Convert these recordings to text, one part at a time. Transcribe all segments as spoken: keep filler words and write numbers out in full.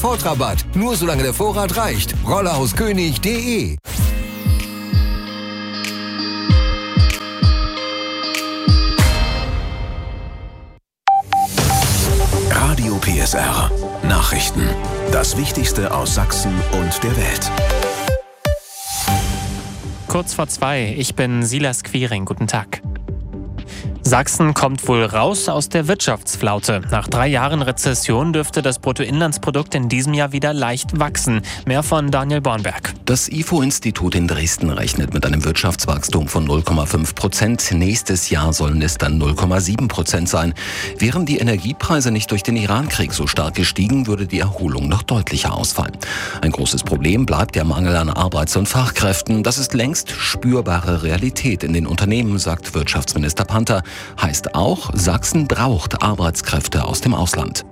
Sofortrabatt, nur solange der Vorrat reicht. rollerhauskönig punkt de. Radio P S R. Nachrichten. Das Wichtigste aus Sachsen und der Welt. Kurz vor zwei, ich bin Silas Quiring. Guten Tag. Sachsen kommt wohl raus aus der Wirtschaftsflaute. Nach drei Jahren Rezession dürfte das Bruttoinlandsprodukt in diesem Jahr wieder leicht wachsen. Mehr von Daniel Bornberg. Das I F O-Institut in Dresden rechnet mit einem Wirtschaftswachstum von null Komma fünf Prozent. Nächstes Jahr sollen es dann null Komma sieben Prozent sein. Wären die Energiepreise nicht durch den Irankrieg so stark gestiegen, würde die Erholung noch deutlicher ausfallen. Ein großes Problem bleibt der Mangel an Arbeits- und Fachkräften. Das ist längst spürbare Realität in den Unternehmen, sagt Wirtschaftsminister Panther. Heißt auch, Sachsen braucht Arbeitskräfte aus dem Ausland.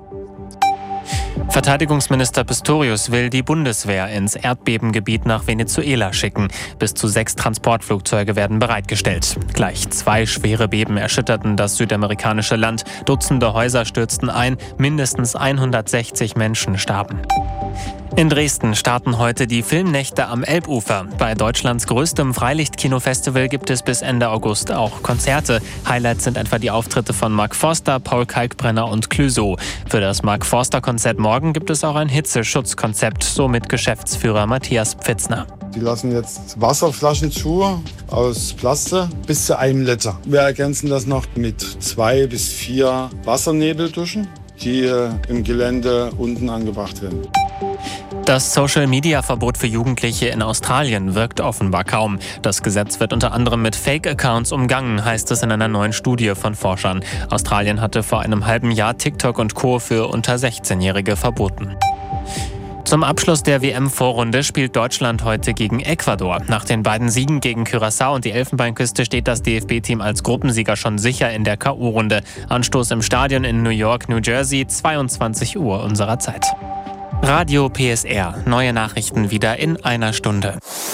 Verteidigungsminister Pistorius will die Bundeswehr ins Erdbebengebiet nach Venezuela schicken. Bis zu sechs Transportflugzeuge werden bereitgestellt. Gleich zwei schwere Beben erschütterten das südamerikanische Land. Dutzende Häuser stürzten ein, mindestens hundertsechzig Menschen starben. In Dresden starten heute die Filmnächte am Elbufer. Bei Deutschlands größtem Freilichtkinofestival gibt es bis Ende August auch Konzerte. Highlights sind etwa die Auftritte von Mark Forster, Paul Kalkbrenner und Clouseau. Für das Mark Forster-Konzert morgen gibt es auch ein Hitzeschutzkonzept, so mit Geschäftsführer Matthias Pfitzner. Die lassen jetzt Wasserflaschen zu aus Plaste bis zu einem Liter. Wir ergänzen das noch mit zwei bis vier Wassernebelduschen, die im Gelände unten angebracht werden. Das Social-Media-Verbot für Jugendliche in Australien wirkt offenbar kaum. Das Gesetz wird unter anderem mit Fake-Accounts umgangen, heißt es in einer neuen Studie von Forschern. Australien hatte vor einem halben Jahr TikTok und Co. für unter sechzehnjährige verboten. Zum Abschluss der W M-Vorrunde spielt Deutschland heute gegen Ecuador. Nach den beiden Siegen gegen Curaçao und die Elfenbeinküste steht das D F B-Team als Gruppensieger schon sicher in der K O-Runde. Anstoß im Stadion in New York, New Jersey, zweiundzwanzig Uhr unserer Zeit. Radio P S R. Neue Nachrichten wieder in einer Stunde.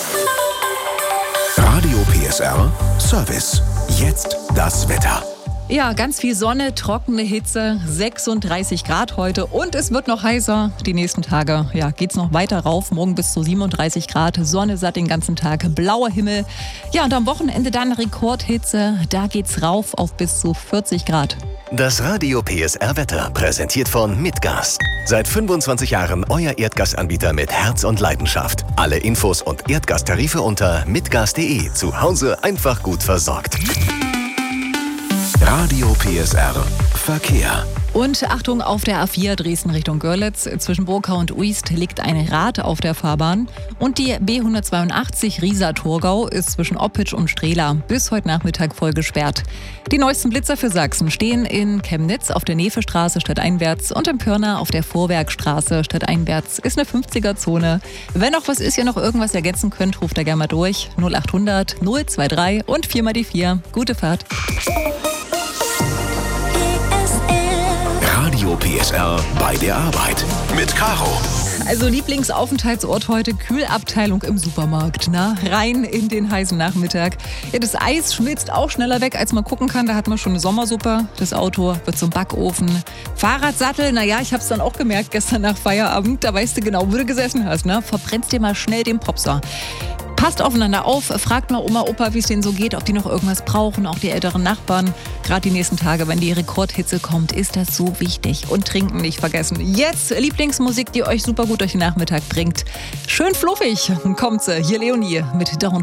Radio P S R Service. Jetzt das Wetter. Ja, ganz viel Sonne, trockene Hitze, sechsunddreißig Grad heute und es wird noch heißer. Die nächsten Tage ja, geht's noch weiter rauf, morgen bis zu siebenunddreißig Grad, Sonne satt den ganzen Tag, blauer Himmel. Ja, und am Wochenende dann Rekordhitze, da geht's rauf auf bis zu vierzig Grad. Das Radio P S R Wetter präsentiert von Mitgas. Seit fünfundzwanzig Jahren euer Erdgasanbieter mit Herz und Leidenschaft. Alle Infos und Erdgastarife unter mitgas punkt de. Zu Hause einfach gut versorgt. Radio P S R Verkehr. Und Achtung, auf der A vier Dresden Richtung Görlitz. Zwischen Burkau und Uist liegt ein Rad auf der Fahrbahn. Und die B hundertzweiundachtzig Riesa-Thurgau ist zwischen Oppitsch und Strehla bis heute Nachmittag voll gesperrt. Die neuesten Blitzer für Sachsen stehen in Chemnitz auf der Nevestraße stadteinwärts und in Pirna auf der Vorwerkstraße stadteinwärts. Ist eine fünfziger-Zone. Wenn noch was ist, ihr noch irgendwas ergänzen könnt, ruft da gerne mal durch. null achthundert null dreiundzwanzig und vier mal die vier. Gute Fahrt. Radio P S R bei der Arbeit mit Caro. Also Lieblingsaufenthaltsort heute, Kühlabteilung im Supermarkt. Na, rein in den heißen Nachmittag. Ja, das Eis schmilzt auch schneller weg, als man gucken kann. Da hat man schon eine Sommersuppe. Das Auto wird zum Backofen. Fahrradsattel, naja, ich hab's dann auch gemerkt gestern nach Feierabend. Da weißt du genau, wo du gesessen hast. Ne? Verbrennst dir mal schnell den Popser. Passt aufeinander auf, fragt mal Oma, Opa, wie es denen so geht, ob die noch irgendwas brauchen, auch die älteren Nachbarn. Gerade die nächsten Tage, wenn die Rekordhitze kommt, ist das so wichtig. Und trinken nicht vergessen. Jetzt Lieblingsmusik, die euch super gut durch den Nachmittag bringt. Schön fluffig kommt sie. Hier Leonie mit Don't